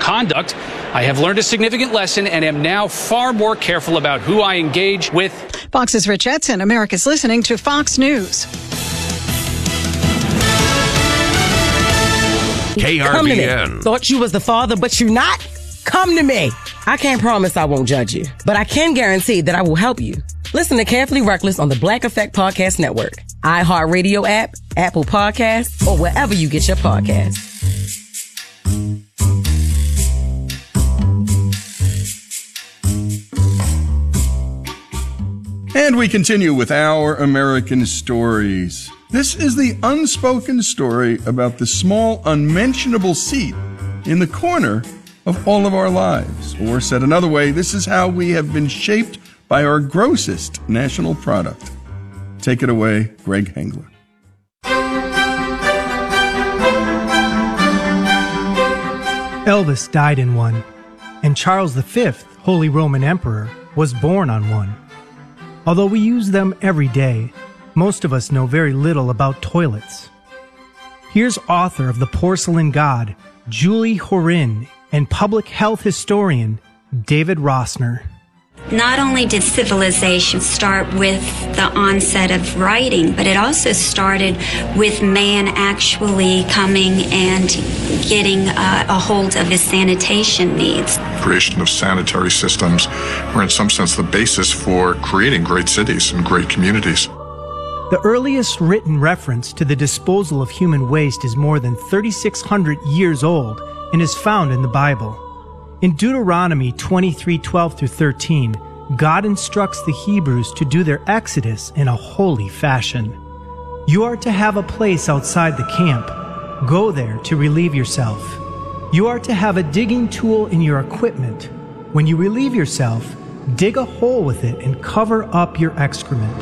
conduct. I have learned a significant lesson and am now far more careful about who I engage with. Fox's Rich Edson. America's listening to Fox News. KRBN. Thought you was the father, but you're not? Come to me. I can't promise I won't judge you, but I can guarantee that I will help you. Listen to Carefully Reckless on the Black Effect Podcast Network, iHeartRadio app, Apple Podcasts, or wherever you get your podcasts. And we continue with Our American Stories. This is the unspoken story about the small, unmentionable seat in the corner of all of our lives. Or said another way, this is how we have been shaped by our grossest national product. Take it away, Greg Hengler. Elvis died in one, and Charles V, Holy Roman Emperor, was born on one. Although we use them every day, most of us know very little about toilets. Here's author of The Porcelain God, Julie Horin, and public health historian David Rossner. Not only did civilization start with the onset of writing, but it also started with man actually coming and getting a hold of his sanitation needs. Creation of sanitary systems were in some sense the basis for creating great cities and great communities. The earliest written reference to the disposal of human waste is more than 3,600 years old and is found in the Bible. In Deuteronomy 23:12-13, God instructs the Hebrews to do their exodus in a holy fashion. You are to have a place outside the camp. Go there to relieve yourself. You are to have a digging tool in your equipment. When you relieve yourself, dig a hole with it and cover up your excrement.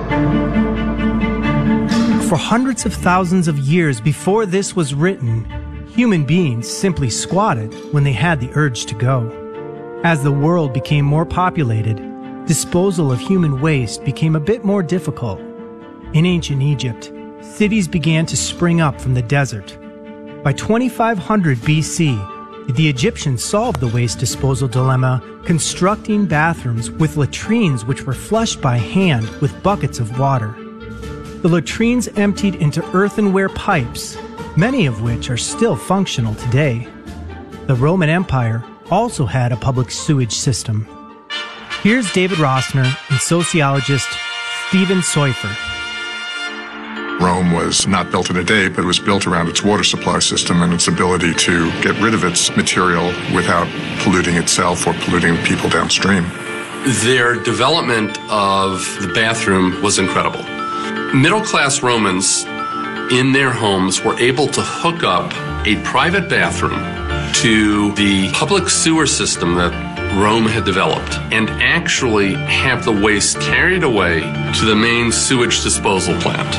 For hundreds of thousands of years before this was written, human beings simply squatted when they had the urge to go. As the world became more populated, disposal of human waste became a bit more difficult. In ancient Egypt, cities began to spring up from the desert. By 2500 BC, the Egyptians solved the waste disposal dilemma, constructing bathrooms with latrines which were flushed by hand with buckets of water. The latrines emptied into earthenware pipes, many of which are still functional today. The Roman Empire also had a public sewage system. Here's David Rossner and sociologist Stephen Seufer. Rome was not built in a day, but it was built around its water supply system and its ability to get rid of its material without polluting itself or polluting people downstream. Their development of the bathroom was incredible. Middle-class Romans in their homes were able to hook up a private bathroom to the public sewer system that Rome had developed and actually have the waste carried away to the main sewage disposal plant.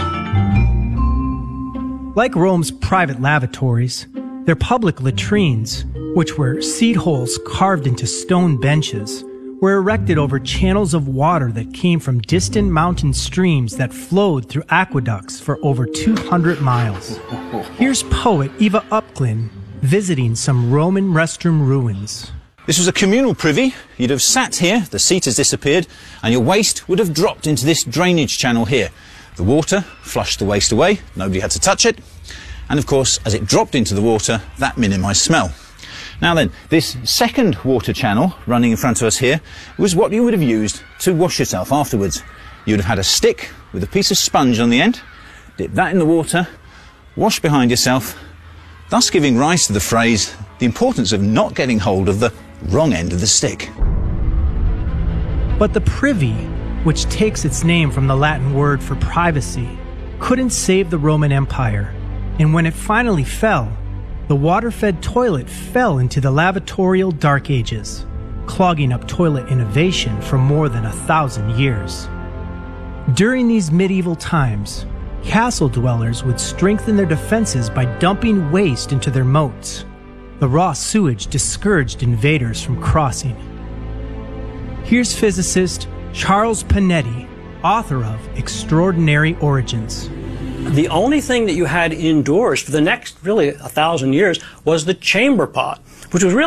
Like Rome's private lavatories, their public latrines, which were seat holes carved into stone benches, were erected over channels of water that came from distant mountain streams that flowed through aqueducts for over 200 miles. Here's poet Eva Upglin visiting some Roman restroom ruins. This was a communal privy. You'd have sat here, the seat has disappeared, and your waste would have dropped into this drainage channel here. The water flushed the waste away, nobody had to touch it, and of course, as it dropped into the water, that minimised smell. Now then, this second water channel running in front of us here was what you would have used to wash yourself afterwards. You'd have had a stick with a piece of sponge on the end, dip that in the water, wash behind yourself, thus giving rise to the phrase, the importance of not getting hold of the wrong end of the stick. But the privy, which takes its name from the Latin word for privacy, couldn't save the Roman Empire, and when it finally fell, the water-fed toilet fell into the lavatorial Dark Ages, clogging up toilet innovation for more than 1,000 years. During these medieval times, castle dwellers would strengthen their defenses by dumping waste into their moats. The raw sewage discouraged invaders from crossing. Here's physicist Charles Panetti, author of Extraordinary Origins. The only thing that you had indoors for the next, really, 1,000 years was the chamber pot, which was really